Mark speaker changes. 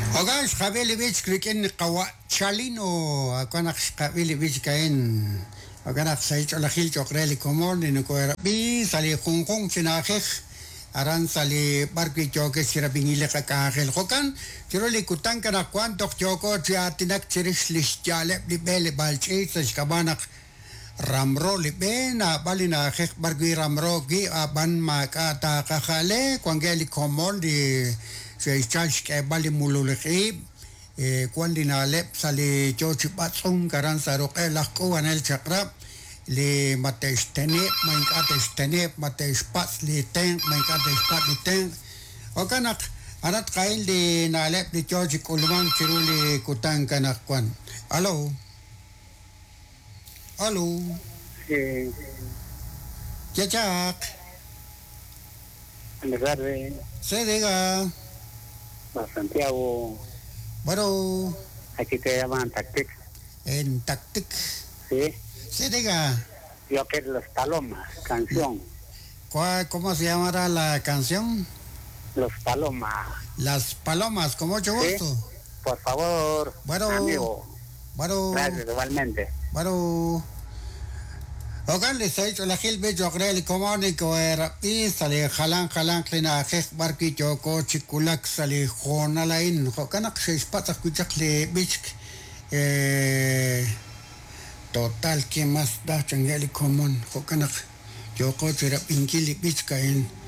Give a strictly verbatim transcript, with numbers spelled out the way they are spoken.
Speaker 1: Ogash Javeli Beach Cricken Kawa Chalino, Akonax Javeli Beach Kain, Oganax Saich Olahil Chokrali Comon, in Korabi, Sali Hong Kong Chinahek, Aran Sali Barki Joke Sirabinile Kakahel Hokan, Tiroli Kutankana Quantok Joko, Tiatinak Cherish Lishjale, Libele Balchi, Kabanak. Ramro libena balina hek bargui ramro gi aban makata kakale kwangeli komol di se charge ke bali mululeki e kwandina lep sali chochi patsum karan sarok elako anel chakra li matestene mankate stene matespat li ten mankate spat li ten okanak arat kain di nalep di chochi kulman chiruli kutang kanak kwan alo Halo.
Speaker 2: Sí.
Speaker 1: Chachak.
Speaker 2: Buenas tardes.
Speaker 1: Se diga.
Speaker 2: A Santiago.
Speaker 1: Bueno.
Speaker 2: Aquí te llaman Tactic.
Speaker 1: En Tactic.
Speaker 2: Sí.
Speaker 1: Se diga.
Speaker 2: Yo que Los Palomas, canción.
Speaker 1: ¿Cuál, ¿Cómo se llamará la canción?
Speaker 2: Los Palomas.
Speaker 1: Las Palomas, con mucho gusto.
Speaker 2: ¿Sí? Por favor,
Speaker 1: bueno,
Speaker 2: amigo.
Speaker 1: Bueno.
Speaker 2: Gracias, igualmente.
Speaker 1: Bueno. Ogan le sai la gil be jogrel komani ko era pisale khalan khalan klina khek barki joko chikulak sale khona lain hokanak seis patas kuchakle bichk eh total que más da changeli komon hokanak joko chira pinkili bichkain